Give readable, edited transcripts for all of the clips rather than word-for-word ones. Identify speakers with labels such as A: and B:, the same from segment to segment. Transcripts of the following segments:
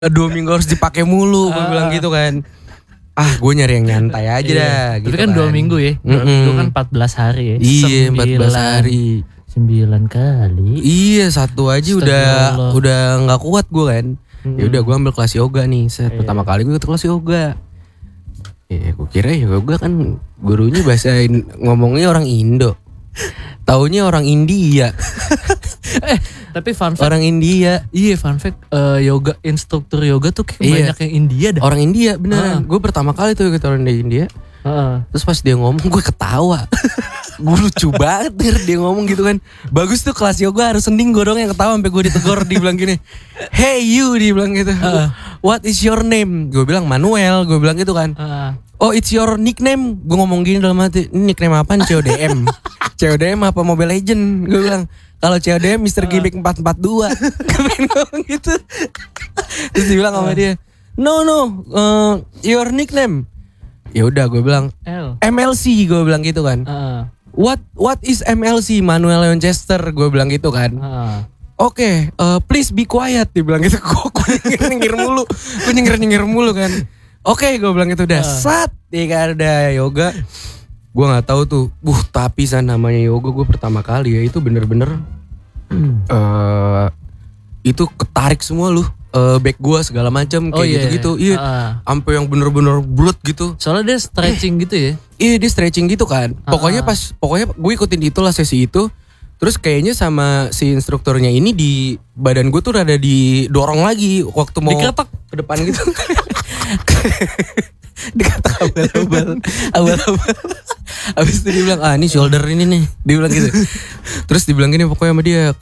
A: 2 minggu harus dipakai mulu, gue bilang gitu kan. Gue nyari yang nyantai aja dah.
B: Tapi
A: gitu
B: kan 2 minggu ya. 2 minggu kan 14 hari ya.
A: Iya 14 hari.
B: 9 kali.
A: Iya 1 aja udah gak kuat gue kan. Ya udah gue ambil kelas yoga nih. Pertama kali gue ikut kelas yoga. Ya gue kira yoga kan gurunya ngomongnya orang Indo. Taunya orang India.
B: Tapi fun fact,
A: orang India.
B: Iya fun fact, yoga instruktur yoga tuh kayak banyak yang India dah.
A: Orang India beneran. Gue pertama kali tuh ikut orang dari India. Terus pas dia ngomong gue ketawa. Gue lucu banget dia ngomong gitu kan. Bagus tuh kelas yoga harus sending, gue dong yang ketawa sampai gue ditegur. Dia bilang gini, hey you, dia bilang gitu. What is your name? Gue bilang Manuel, gue bilang gitu kan. Oh it's your nickname. Gue ngomong gini dalam hati, ini nickname apaan? CODM. CODM apa Mobile Legend? Gue bilang kalau CODM Mr. Gimmick 442. Gue pengen ngomong gitu. Terus dia bilang sama dia, no your nickname. Ya udah gue bilang MLC, gue bilang gitu kan. What is MLC? Manuel Leonchester, gue bilang gitu kan. Oke, please be quiet, dia bilang gitu. Gue nyengir mulu kan. Oke, gue bilang gitu udah. Dia kan udah yoga. Gue nggak tahu tuh. Tapi namanya yoga gue pertama kali ya itu bener-bener itu ketarik semua lu. Back gue segala macam kayak gitu-gitu. Iya. Sampai yang bener-bener bulat gitu.
B: Soalnya dia stretching gitu ya.
A: Iya, dia stretching gitu kan. Pokoknya gue ikutin itulah sesi itu. Terus kayaknya sama si instrukturnya ini di badan gue tuh rada didorong lagi waktu mau
B: diketok
A: ke depan gitu. Diketok abal-abal. Abis itu dia bilang, ini shoulder ini nih. Dia bilang gitu. Terus dibilang gini pokoknya sama dia,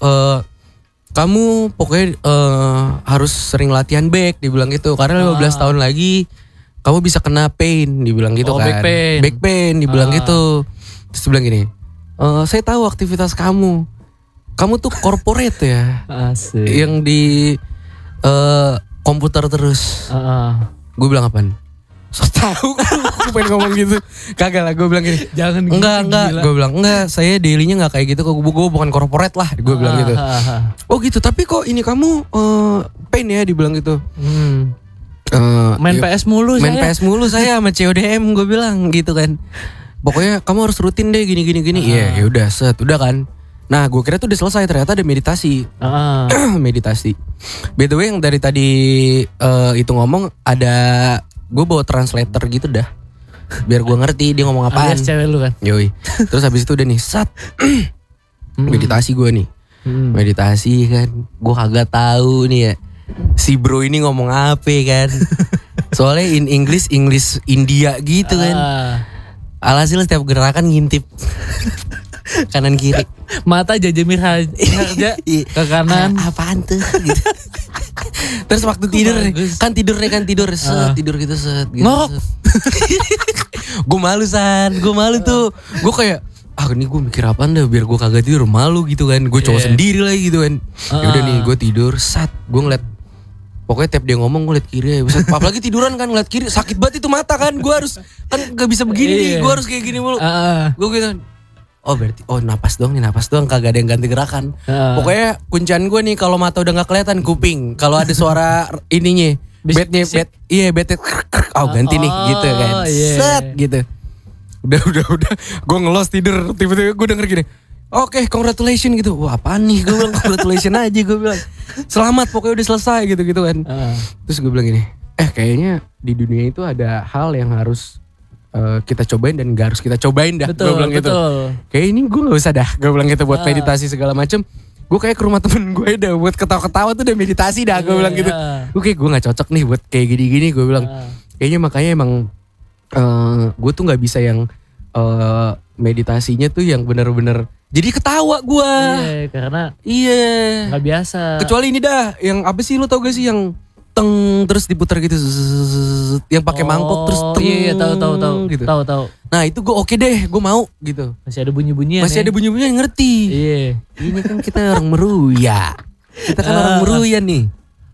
A: kamu pokoknya harus sering latihan back, dibilang gitu. Karena 15 tahun lagi kamu bisa kena pain, dibilang gitu kan. Back pain, dibilang gitu. Terus dibilang gini, saya tahu aktivitas kamu tuh corporate ya.
B: Asik.
A: Yang di komputer terus. Gue bilang apaan? So tahu gue pengen ngomong gitu. Kagak lah, gue bilang gini.
B: Jangan gitu.
A: Enggak. Gue bilang enggak, saya dailynya gak kayak gitu. Gue bukan corporate lah, gue bilang gitu. Oh gitu, tapi kok ini kamu pain ya, dibilang gitu.
B: Main PS mulu
A: saya sama CODM, gue bilang gitu kan. Pokoknya kamu harus rutin deh gini. Iya, ya udah udah kan. Nah, gue kira tuh udah selesai, ternyata ada meditasi. Meditasi. By the way, yang dari tadi itu ngomong ada, gue bawa translator gitu dah. Biar gue ngerti dia ngomong apaan.
B: Alias cewek lu kan.
A: Yoi. Terus habis itu udah nih meditasi gue nih. Meditasi kan. Gue kagak tahu nih ya. Si bro ini ngomong apa kan. Soalnya in English India gitu kan. Alhasil setiap gerakan ngintip kanan kiri.
B: Mata Jajamir Harja ke kanan.
A: Apaan tuh gitu. Terus waktu tidur tidur gitu set gitu.
B: Ngorok.
A: Gue malu tuh. Gue kayak ini gue mikir apaan dah biar gue kagak tidur, malu gitu kan. Gue cowok sendiri lagi gitu kan. Yaudah nih gue tidur, gue ngeliat, pokoknya tiap dia ngomong gue liat kiri ya. Apalagi tiduran kan ngeliat kiri, sakit banget itu mata kan. Gue harus, kan gak bisa begini nih, gue harus kayak gini mulu. Gue gitu, berarti napas doang, kagak ada yang ganti gerakan. Pokoknya kuncian gue nih, kalau mata udah gak kelihatan, kuping. Kalau ada suara ininya, bednya, ganti nih gitu kan. Set gitu. Udah gue ngelos tidur, tiba-tiba gue denger gini, oke, congratulations gitu. Wah, apaan nih? Gue bilang congratulations aja, gue bilang selamat, pokoknya udah selesai gitu kan. Terus gue bilang gini, kayaknya di dunia itu ada hal yang harus kita cobain dan gak harus kita cobain dah. Gue bilang gitu. Kayak ini gue gak usah dah, gue bilang gitu, buat meditasi segala macem. Gue kayak ke rumah temen gue dah, buat ketawa-ketawa tuh udah meditasi dah, gue bilang gitu. Gue kayak gue gak cocok nih buat kayak gini-gini, gue bilang. Kayaknya makanya emang gue tuh gak bisa yang meditasinya tuh yang bener-bener jadi ketawa gue.
B: Iya, karena gak biasa.
A: Kecuali ini dah, yang apa sih, lo tau gak sih yang terus diputar gitu, yang pakai mangkok terus
B: iya, tahu
A: gitu.
B: Tahu.
A: Nah itu gue oke deh, gue mau gitu.
B: Masih ada bunyi-bunyian.
A: Ada bunyi-bunyian, ngerti.
B: Iya.
A: Ini kan kita orang meruya. Kita kan orang meruya nih.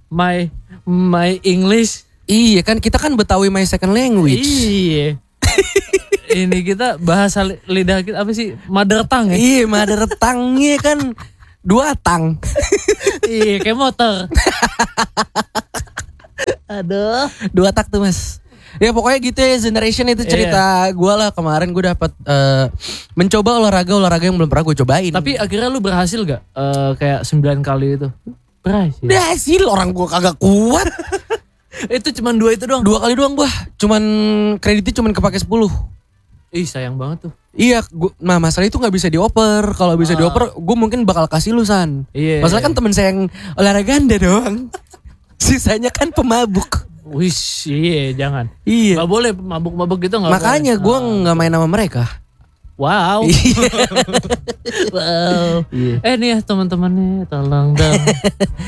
B: My English.
A: Iya kan, kita kan Betawi my second language.
B: Iya. Ini kita bahasa lidah kita apa sih? Mother tongue ya?
A: Iya, mother tongue-nya kan 2 tang.
B: Iya, kayak motor. Aduh.
A: 2 tak tuh mas. Ya pokoknya gitu ya Generation itu cerita gue lah. Kemarin gue dapat mencoba olahraga yang belum pernah gue cobain.
B: Tapi akhirnya lu berhasil gak? Kayak 9 kali itu.
A: Berhasil orang gue kagak kuat.
B: Itu cuman 2 itu doang?
A: 2 kali doang gue. Cuman kreditnya cuman kepake 10.
B: Ih sayang banget tuh.
A: Iya, nah masalah itu gak bisa dioper. Kalau bisa dioper, gue mungkin bakal kasih lu San.
B: Iya.
A: Masalah kan temen saya yang olahraga anda doang. Sisanya kan pemabuk.
B: Wish, iya jangan.
A: Iya.
B: Gak boleh mabuk-mabuk gitu gak boleh.
A: Makanya gue gak main sama mereka.
B: Wow. Wow. Nih ya teman-teman nih tolong dong.